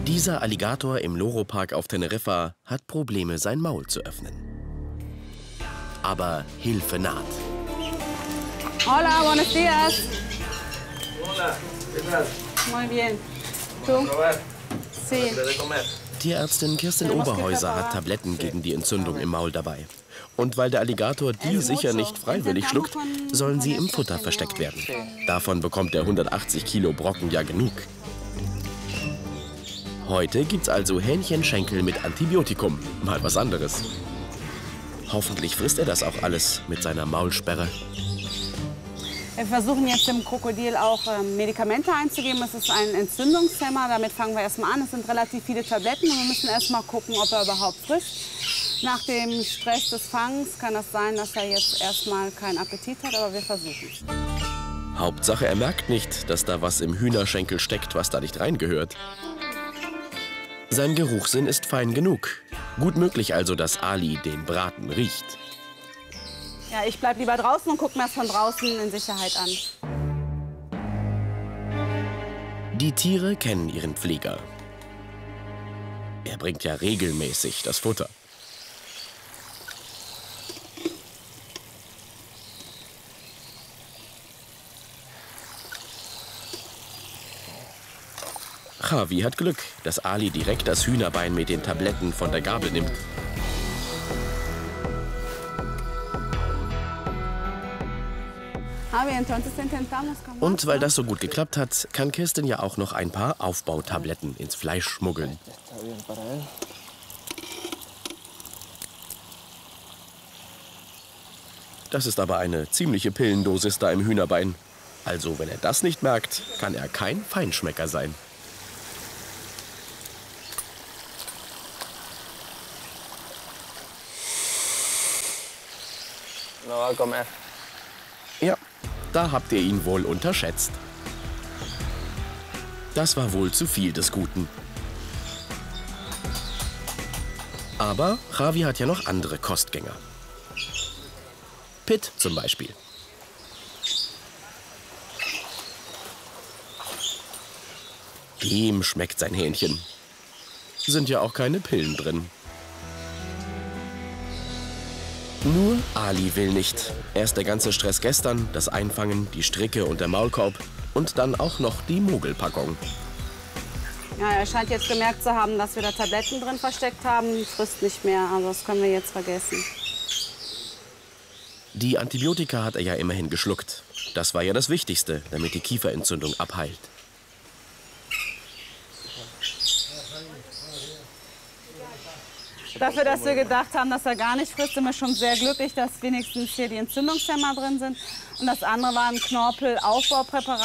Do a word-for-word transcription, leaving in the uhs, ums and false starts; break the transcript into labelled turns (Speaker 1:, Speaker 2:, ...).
Speaker 1: Dieser Alligator im Loro-Park auf Teneriffa hat Probleme, sein Maul zu öffnen. Aber Hilfe naht.
Speaker 2: Hola, buenos días. Hola, ¿qué tal? Muy bien. ¿Tú? Sí.
Speaker 1: Tierärztin Kirsten Oberhäuser hat Tabletten gegen die Entzündung im Maul dabei. Und weil der Alligator die sicher nicht freiwillig schluckt, sollen sie im Futter versteckt werden. Davon bekommt der hundertachtzig Kilo Brocken ja genug. Heute gibt's also Hähnchenschenkel mit Antibiotikum. Mal was anderes. Hoffentlich frisst er das auch alles mit seiner Maulsperre.
Speaker 2: Wir versuchen jetzt dem Krokodil auch äh, Medikamente einzugeben. Es ist ein Entzündungshemmer. Damit fangen wir erstmal an. Es sind relativ viele Tabletten und wir müssen erstmal gucken, ob er überhaupt frisst. Nach dem Stress des Fangs kann das sein, dass er jetzt erstmal keinen Appetit hat, aber wir versuchen es.
Speaker 1: Hauptsache, er merkt nicht, dass da was im Hühnerschenkel steckt, was da nicht reingehört. Sein Geruchssinn ist fein genug. Gut möglich also, dass Ali den Braten riecht.
Speaker 2: Ja, ich bleib lieber draußen und gucke mir das von draußen in Sicherheit an.
Speaker 1: Die Tiere kennen ihren Pfleger. Er bringt ja regelmäßig das Futter. Javi hat Glück, dass Ali direkt das Hühnerbein mit den Tabletten von der Gabel nimmt. Und weil das so gut geklappt hat, kann Kirsten ja auch noch ein paar Aufbautabletten ins Fleisch schmuggeln. Das ist aber eine ziemliche Pillendosis da im Hühnerbein. Also wenn er das nicht merkt, kann er kein Feinschmecker sein. Ja, da habt ihr ihn wohl unterschätzt. Das war wohl zu viel des Guten. Aber Javi hat ja noch andere Kostgänger. Pitt zum Beispiel. Dem schmeckt sein Hähnchen. Sind ja auch keine Pillen drin. Nur Ali will nicht. Erst der ganze Stress gestern, das Einfangen, die Stricke und der Maulkorb und dann auch noch die Mogelpackung.
Speaker 2: Ja, er scheint jetzt gemerkt zu haben, dass wir da Tabletten drin versteckt haben. Frisst nicht mehr, also das können wir jetzt vergessen.
Speaker 1: Die Antibiotika hat er ja immerhin geschluckt. Das war ja das Wichtigste, damit die Kieferentzündung abheilt.
Speaker 2: Dafür, dass wir gedacht haben, dass er gar nicht frisst, sind wir schon sehr glücklich, dass wenigstens hier die Entzündungshemmer drin sind. Und das andere war ein Knorpelaufbaupräparat.